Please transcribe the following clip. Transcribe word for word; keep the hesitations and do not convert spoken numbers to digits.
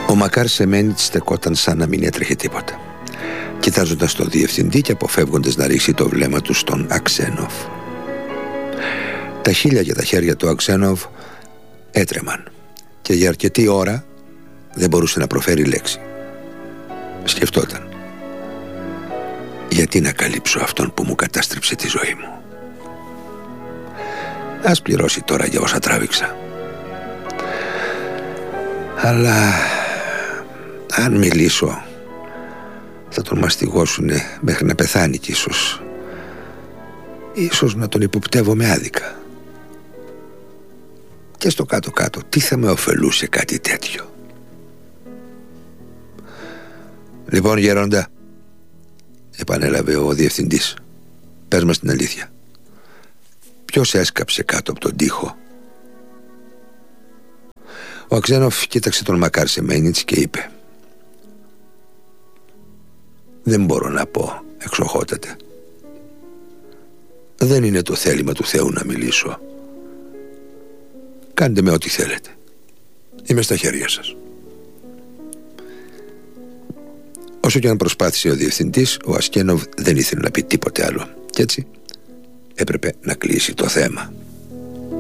Ο Μακάρ Σεμένιτς στεκόταν σαν να μην έτρεχε τίποτα, κοιτάζοντας τον διευθυντή και αποφεύγοντας να ρίξει το βλέμμα του στον Αξένοφ. Τα χείλια και τα χέρια του Αξένοφ έτρεμαν και για αρκετή ώρα δεν μπορούσε να προφέρει λέξη. Σκεφτόταν, γιατί να καλύψω αυτόν που μου κατάστρεψε τη ζωή μου? Ας πληρώσει τώρα για όσα τράβηξα. Αλλά αν μιλήσω θα τον μαστιγώσουνε μέχρι να πεθάνει κι ίσως Ίσως να τον υποπτεύομαι άδικα. Και στο κάτω-κάτω τι θα με ωφελούσε κάτι τέτοιο? Λοιπόν, γέροντα, επανέλαβε ο διευθυντής, πες μας την αλήθεια. Ποιος έσκαψε κάτω από τον τοίχο? Ο Αξένοφ κοίταξε τον Μακάρ Σεμένιτς και είπε, δεν μπορώ να πω, εξοχότατε. Δεν είναι το θέλημα του Θεού να μιλήσω. Κάντε με ό,τι θέλετε. Είμαι στα χέρια σας. Όσο και αν προσπάθησε ο διευθυντής, ο Ασκένοβ δεν ήθελε να πει τίποτε άλλο. Κι έτσι έπρεπε να κλείσει το θέμα.